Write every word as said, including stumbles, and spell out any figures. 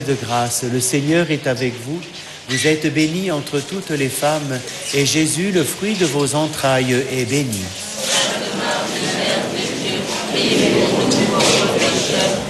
de grâce, le Seigneur est avec vous. Vous êtes bénie entre toutes les femmes, et Jésus, le fruit de vos entrailles, est béni. Sainte Marie, Mère de Dieu, priez pour nous pauvres pécheurs,